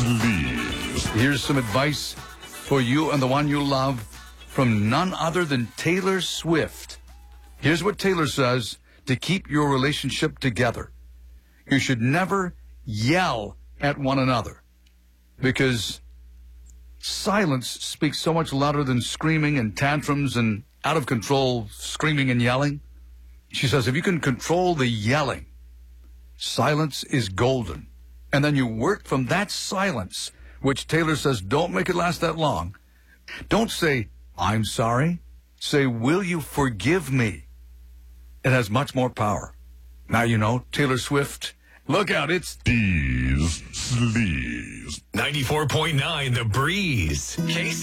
sleaze. Here's some advice for you and the one you love from none other than Taylor Swift. Here's what Taylor says to keep your relationship together. You should never yell at one another because silence speaks so much louder than screaming and tantrums and out of control screaming and yelling. She says if you can control the yelling, silence is golden. And then you work from that silence, which Taylor says don't make it last that long. Don't say, I'm sorry. Say, will you forgive me? It has much more power. Now you know, Taylor Swift, look out, it's Sleaze. 94.9 The Breeze. Casey.